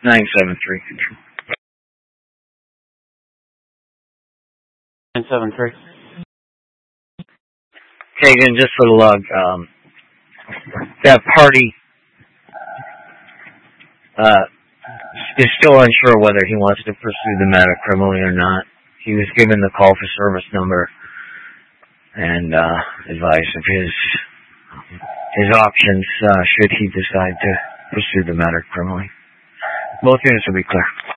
973. 973. Kagan, just for the log, that party is still unsure whether he wants to pursue the matter criminally or not. He was given the call for service number and advice of his options should he decide to pursue the matter criminally. Both units will be clear.